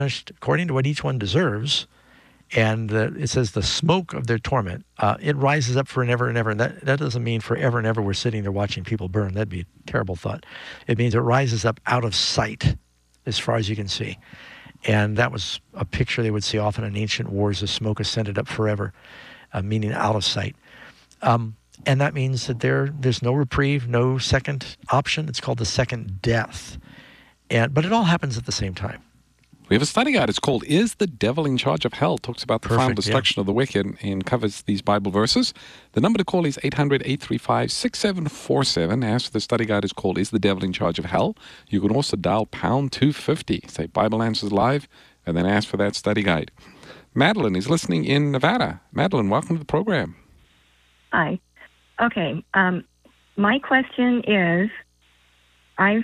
according to what each one deserves. And it says the smoke of their torment, it rises up forever and ever. And that doesn't mean forever and ever we're sitting there watching people burn. That'd be a terrible thought. It means it rises up out of sight as far as you can see. And that was a picture they would see often in ancient wars. The smoke ascended up forever, meaning out of sight. And that means that there's no reprieve, no second option. It's called the second death. But it all happens at the same time. We have a study guide. It's called Is the Devil in Charge of Hell? Talks about the final destruction of the wicked and covers these Bible verses. The number to call is 800-835-6747. Ask for the study guide. Is called Is the Devil in Charge of Hell? You can also dial pound 250. Say Bible Answers Live and then ask for that study guide. Madeline is listening in Nevada. Madeline, welcome to the program. Hi. Okay. My question is, I've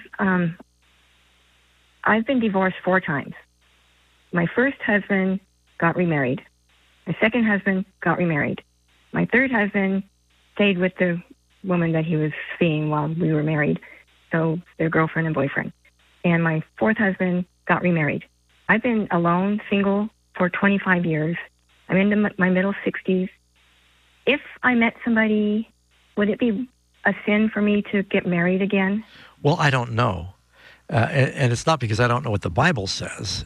been divorced 4 times. My first husband got remarried. My second husband got remarried. My third husband stayed with the woman that he was seeing while we were married, so they're girlfriend and boyfriend. And my fourth husband got remarried. I've been alone, single, for 25 years. I'm into my middle 60s. If I met somebody, would it be a sin for me to get married again? Well, I don't know. And it's not because I don't know what the Bible says.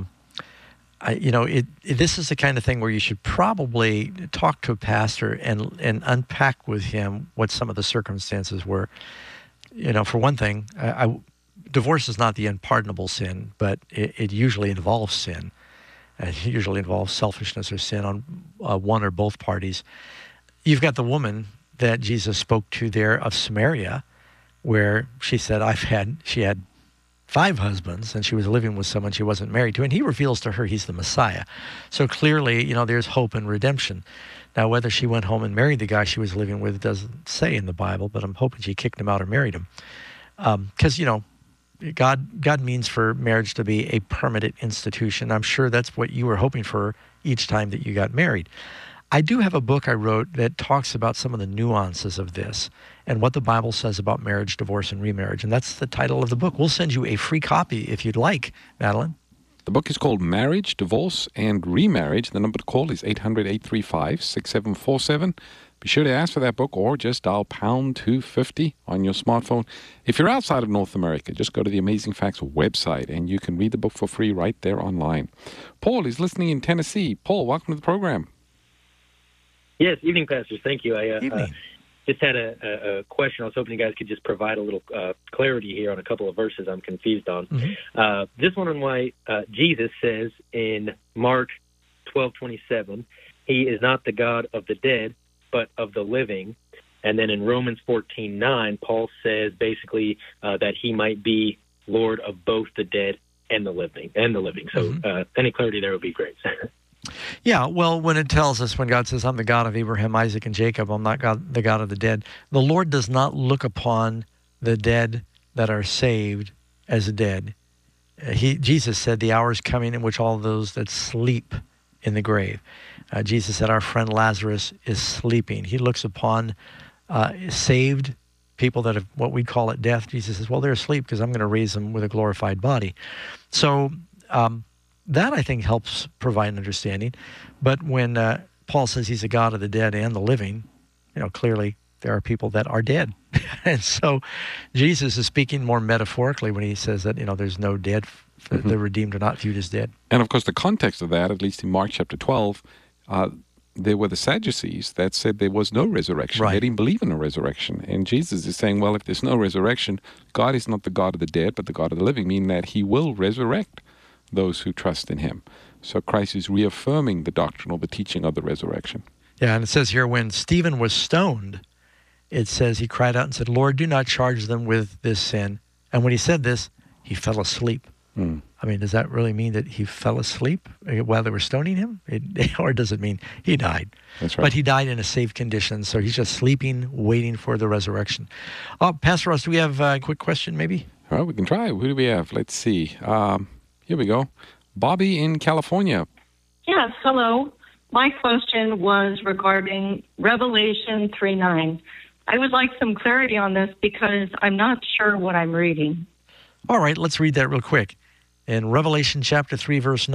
This is the kind of thing where you should probably talk to a pastor and unpack with him what some of the circumstances were. For one thing, divorce is not the unpardonable sin, but it usually involves sin. It usually involves selfishness or sin on one or both parties. You've got the woman that Jesus spoke to there of Samaria, where she said, she had 5 husbands, and she was living with someone she wasn't married to, and he reveals to her he's the Messiah. So clearly, there's hope and redemption. Now, whether she went home and married the guy she was living with doesn't say in the Bible, but I'm hoping she kicked him out or married him. Because, God means for marriage to be a permanent institution. I'm sure that's what you were hoping for each time that you got married. I do have a book I wrote that talks about some of the nuances of this and what the Bible says about marriage, divorce, and remarriage. And that's the title of the book. We'll send you a free copy if you'd like, Madeline. The book is called Marriage, Divorce, and Remarriage. The number to call is 800-835-6747. Be sure to ask for that book or just dial pound 250 on your smartphone. If you're outside of North America, just go to the Amazing Facts website and you can read the book for free right there online. Paul is listening in Tennessee. Paul, welcome to the program. Yes, evening, pastors. Thank you. Evening. Just had a question. I was hoping you guys could just provide a little clarity here on a couple of verses I'm confused on. Mm-hmm. Just wondering why Jesus says in Mark 12:27, he is not the God of the dead, but of the living. And then in Romans 14:9, Paul says basically that he might be Lord of both the dead and the living. So any clarity there would be great. Yeah, well, when it tells us, when God says, I'm the God of Abraham, Isaac, and Jacob, I'm not the God of the dead, the Lord does not look upon the dead that are saved as dead. Jesus said, the hour is coming in which all those that sleep in the grave. Jesus said, our friend Lazarus is sleeping. He looks upon saved people that have what we call at death. Jesus says, well, they're asleep because I'm going to raise them with a glorified body. So, that, I think, helps provide an understanding. But when Paul says he's a God of the dead and the living, clearly there are people that are dead. And so Jesus is speaking more metaphorically when he says that, there's no dead, the redeemed are not viewed as dead. And, of course, the context of that, at least in Mark chapter 12, there were the Sadducees that said there was no resurrection. Right. They didn't believe in a resurrection. And Jesus is saying, well, if there's no resurrection, God is not the God of the dead, but the God of the living, meaning that he will resurrect those who trust in him. So Christ is reaffirming the doctrine or the teaching of the resurrection. Yeah, and it says here, when Stephen was stoned, it says he cried out and said, Lord, do not charge them with this sin. And when he said this, he fell asleep. I mean, does that really mean that he fell asleep while they were stoning him? Or does it mean he died? That's right. But he died in a safe condition, so he's just sleeping, waiting for the resurrection. Pastor Ross, do we have a quick question maybe? All right, we can try. Who do we have? Let's see. Here we go. Bobby in California. Yes, hello. My question was regarding Revelation 3:9. I would like some clarity on this because I'm not sure what I'm reading. All right, let's read that real quick. In Revelation chapter 3, verse